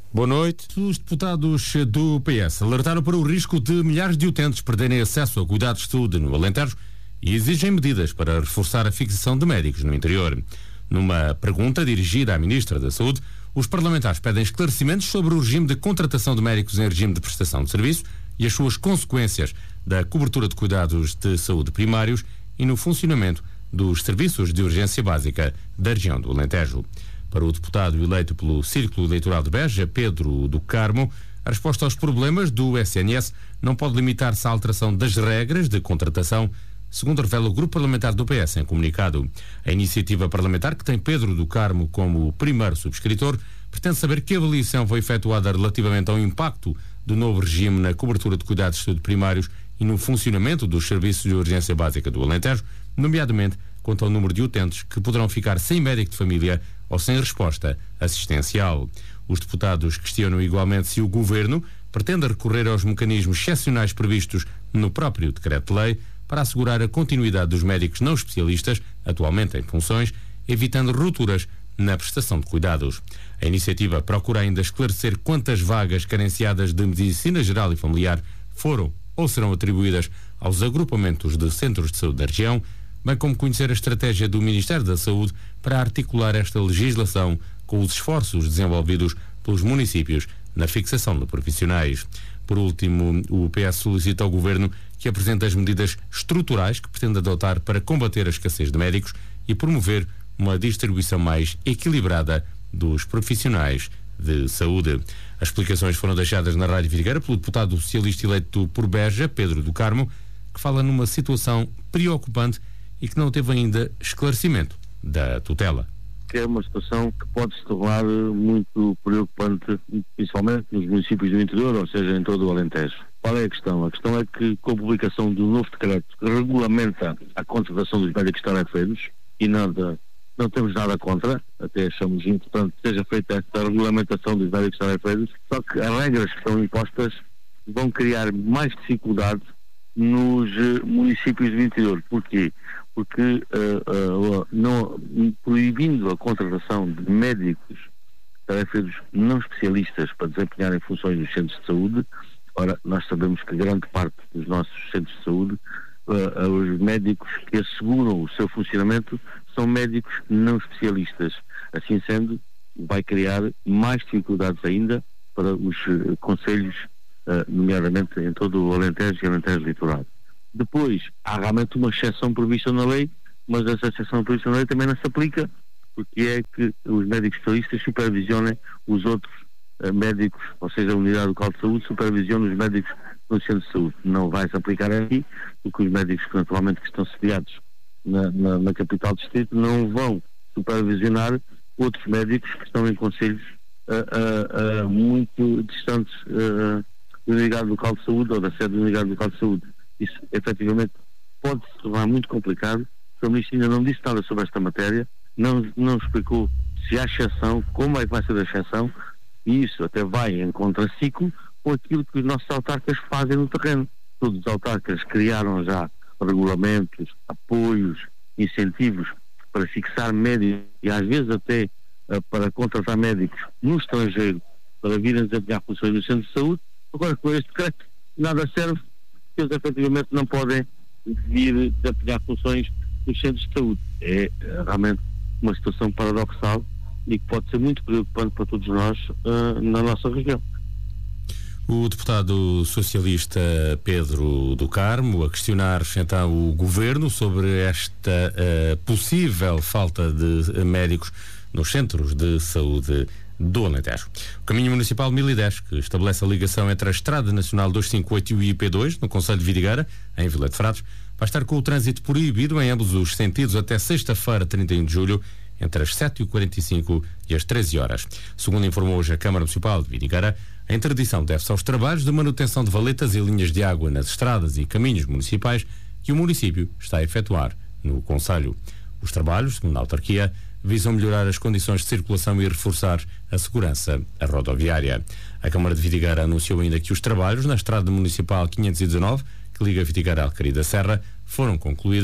Boa noite. Os deputados do PS alertaram para o risco de milhares de utentes perderem acesso a cuidados de saúde no Alentejo e exigem medidas para reforçar a fixação de médicos no interior. Numa pergunta dirigida à Ministra da Saúde, os parlamentares pedem esclarecimentos sobre o regime de contratação de médicos em regime de prestação de serviço e as suas consequências da cobertura de cuidados de saúde primários e no funcionamento dos serviços de urgência básica da região do Alentejo. Para o deputado eleito pelo Círculo Eleitoral de Beja, Pedro do Carmo, a resposta aos problemas do SNS não pode limitar-se à alteração das regras de contratação, segundo revela o Grupo Parlamentar do PS em comunicado. A iniciativa parlamentar, que tem Pedro do Carmo como primeiro subscritor, pretende saber que avaliação foi efetuada relativamente ao impacto do novo regime na cobertura de cuidados de saúde primários e no funcionamento dos serviços de urgência básica do Alentejo, nomeadamente quanto ao número de utentes que poderão ficar sem médico de família ou sem resposta assistencial. Os deputados questionam igualmente se o Governo pretende recorrer aos mecanismos excepcionais previstos no próprio decreto-lei para assegurar a continuidade dos médicos não especialistas, atualmente em funções, evitando rupturas na prestação de cuidados. A iniciativa procura ainda esclarecer quantas vagas carenciadas de medicina geral e familiar foram ou serão atribuídas aos agrupamentos de centros de saúde da região, bem como conhecer a estratégia do Ministério da Saúde para articular esta legislação com os esforços desenvolvidos pelos municípios na fixação de profissionais. Por último, o PS solicita ao Governo que apresente as medidas estruturais que pretende adotar para combater a escassez de médicos e promover uma distribuição mais equilibrada dos profissionais de saúde. As explicações foram deixadas na Rádio Vidigueira pelo deputado socialista eleito por Beja, Pedro do Carmo, que fala numa situação preocupante e que não teve ainda esclarecimento da tutela. Que é uma situação que pode se tornar muito preocupante, principalmente nos municípios do interior, ou seja, em todo o Alentejo. Qual é a questão? A questão é que, com a publicação do novo decreto que regulamenta a contratação dos médicos tarefeiros, e não temos nada contra, até achamos importante que seja feita esta regulamentação dos médicos tarefeiros, só que as regras que são impostas vão criar mais dificuldade nos municípios do interior. Porquê? Porque proibindo a contratação de médicos tarefeiros não especialistas para desempenharem funções nos centros de saúde, ora, nós sabemos que grande parte dos nossos centros de saúde, os médicos que asseguram o seu funcionamento são médicos não especialistas. Assim sendo, vai criar mais dificuldades ainda para os concelhos, nomeadamente em todo o Alentejo e Alentejo Litoral. Depois, há realmente uma exceção prevista na lei, mas essa exceção prevista na lei também não se aplica, porque é que os médicos especialistas supervisionem os outros médicos, ou seja, a unidade local de saúde supervisiona os médicos no centro de saúde. Não vai se aplicar aqui, porque os médicos que naturalmente que estão sediados na capital do distrito não vão supervisionar outros médicos que estão em concelhos muito distantes da unidade local de saúde ou da sede da unidade local de saúde. Isso, efetivamente, pode se tornar muito complicado. O Ministro ainda não disse nada sobre esta matéria, não explicou se há exceção, como é que vai ser a exceção, e isso até vai em contraciclo com aquilo que os nossos autarcas fazem no terreno. Todos os autarcas criaram já regulamentos, apoios, incentivos para fixar médicos e às vezes até para contratar médicos no estrangeiro para virem desempenhar funções no centro de saúde. Agora, com este decreto, nada serve, porque eles efetivamente não podem vir desempenhar funções nos centros de saúde. É realmente uma situação paradoxal e que pode ser muito preocupante para todos nós na nossa região. O deputado socialista Pedro do Carmo a questionar então o Governo sobre esta possível falta de médicos nos centros de saúde do Alentejo. O Caminho Municipal 1010, que estabelece a ligação entre a Estrada Nacional 258 e o IP2, no concelho de Vidigueira, em Vila de Frades, vai estar com o trânsito proibido em ambos os sentidos até sexta-feira, 31 de julho, entre as 7h45 e as 13 horas. Segundo informou hoje a Câmara Municipal de Vidigueira, a interdição deve-se aos trabalhos de manutenção de valetas e linhas de água nas estradas e caminhos municipais que o município está a efetuar no concelho. Os trabalhos, segundo a autarquia, visam melhorar as condições de circulação e reforçar a segurança rodoviária. A Câmara de Vidigueira anunciou ainda que os trabalhos na Estrada Municipal 519, que liga Vidigueira à Alcaria da Serra, foram concluídos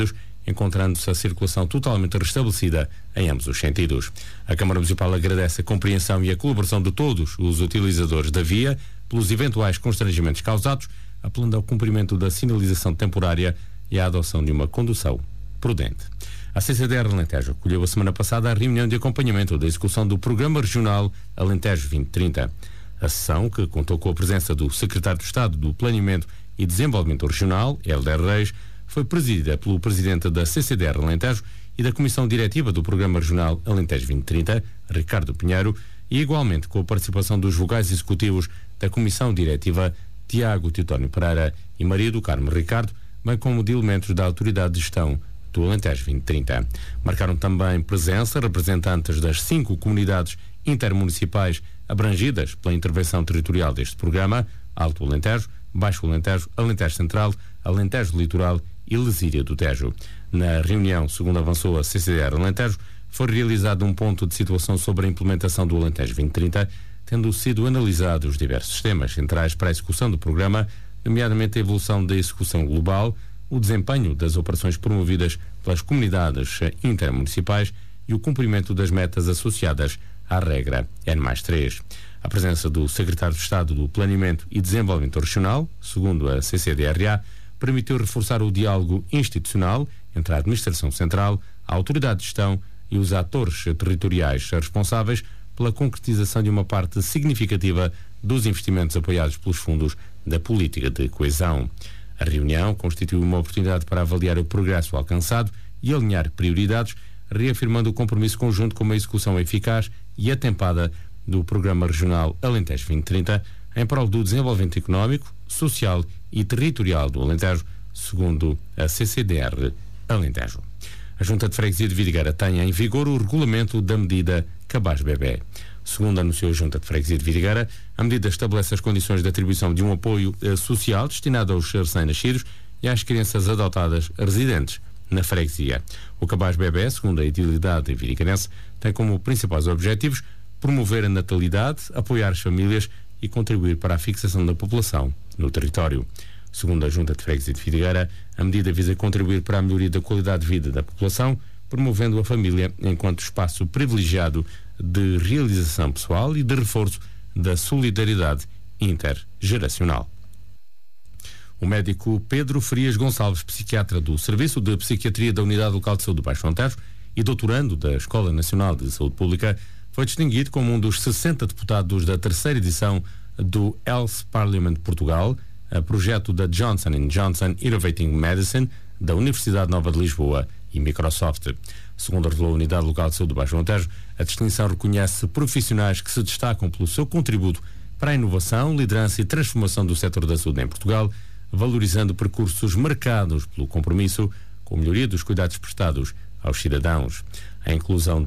encontrando-se a circulação totalmente restabelecida em ambos os sentidos. A Câmara Municipal agradece a compreensão e a colaboração de todos os utilizadores da via pelos eventuais constrangimentos causados, apelando ao cumprimento da sinalização temporária e à adoção de uma condução prudente. A CCDR Alentejo acolheu a semana passada a reunião de acompanhamento da execução do Programa Regional Alentejo 2030. A sessão, que contou com a presença do Secretário de Estado do Planeamento e Desenvolvimento Regional, Hélder Reis, foi presidida pelo Presidente da CCDR Alentejo e da Comissão Diretiva do Programa Regional Alentejo 2030, Ricardo Pinheiro, e igualmente com a participação dos vogais executivos da Comissão Diretiva, Tiago Titónio Pereira e Maria do Carmo Ricardo, bem como de elementos da Autoridade de Gestão do Alentejo 2030. Marcaram também presença representantes das 5 comunidades intermunicipais abrangidas pela intervenção territorial deste programa: Alto Alentejo, Baixo Alentejo, Alentejo Central, Alentejo Litoral e Lesíria do Tejo. Na reunião, segundo avançou a CCDR Alentejo, foi realizado um ponto de situação sobre a implementação do Alentejo 2030, tendo sido analisados os diversos temas centrais para a execução do programa, nomeadamente a evolução da execução global, o desempenho das operações promovidas pelas comunidades intermunicipais e o cumprimento das metas associadas à regra N+3. A presença do Secretário de Estado do Planeamento e Desenvolvimento Regional, segundo a CCDRA, permitiu reforçar o diálogo institucional entre a Administração Central, a Autoridade de Gestão e os atores territoriais responsáveis pela concretização de uma parte significativa dos investimentos apoiados pelos fundos da política de coesão. A reunião constituiu uma oportunidade para avaliar o progresso alcançado e alinhar prioridades, reafirmando o compromisso conjunto com uma execução eficaz e atempada do Programa Regional Alentejo 2030 em prol do desenvolvimento económico, social e territorial do Alentejo, segundo a CCDR Alentejo. A Junta de Freguesia de Vidigueira tem em vigor o regulamento da medida Cabaz Bebé. Segundo anunciou a Junta de Freguesia de Vidigueira, a medida estabelece as condições de atribuição de um apoio social destinado aos recém-nascidos e às crianças adotadas residentes na freguesia. O Cabaz Bebé, segundo a Edilidade Vidigueirense, tem como principais objetivos promover a natalidade, apoiar as famílias e contribuir para a fixação da população no território. Segundo a Junta de Freguesia de Vidigueira, a medida visa contribuir para a melhoria da qualidade de vida da população, promovendo a família enquanto espaço privilegiado de realização pessoal e de reforço da solidariedade intergeracional. O médico Pedro Frias Gonçalves, psiquiatra do Serviço de Psiquiatria da Unidade Local de Saúde do Baixo Alentejo e doutorando da Escola Nacional de Saúde Pública, foi distinguido como um dos 60 deputados da terceira edição do Health Parliament Portugal, a projeto da Johnson & Johnson Innovating Medicine, da Universidade Nova de Lisboa e Microsoft. Segundo revelou a Unidade Local de Saúde do Baixo Alentejo, a distinção reconhece profissionais que se destacam pelo seu contributo para a inovação, liderança e transformação do setor da saúde em Portugal, valorizando percursos marcados pelo compromisso com a melhoria dos cuidados prestados aos cidadãos. A inclusão